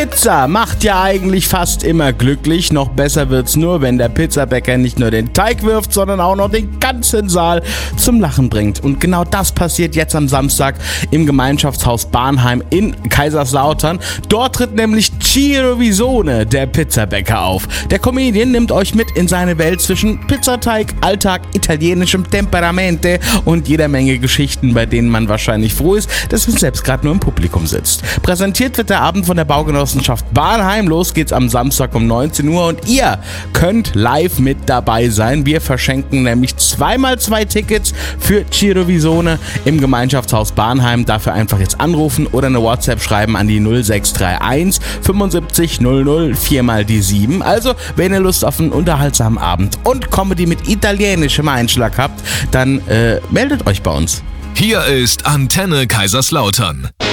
Pizza macht ja eigentlich fast immer glücklich. Noch besser wird's nur, wenn der Pizzabäcker nicht nur den Teig wirft, sondern auch noch den ganzen Saal zum Lachen bringt. Und genau das passiert jetzt am Samstag im Gemeinschaftshaus Barnheim in Kaiserslautern. Dort tritt nämlich Ciro Visone, der Pizzabäcker, auf. Der Comedian nimmt euch mit in seine Welt zwischen Pizzateig, Alltag, italienischem Temperamente und jeder Menge Geschichten, bei denen man wahrscheinlich froh ist, dass man selbst gerade nur im Publikum sitzt. Präsentiert wird der Abend von der Baugenossenschaft Barnheim. Los geht's am Samstag um 19 Uhr und ihr könnt live mit dabei sein. Wir verschenken nämlich 2x2 Tickets für Ciro Visone im Gemeinschaftshaus Barnheim. Dafür einfach jetzt anrufen oder eine WhatsApp schreiben an die 0631 75 00 4x7. Also, wenn ihr Lust auf einen unterhaltsamen Abend und Comedy mit italienischem Einschlag habt, dann meldet euch bei uns. Hier ist Antenne Kaiserslautern.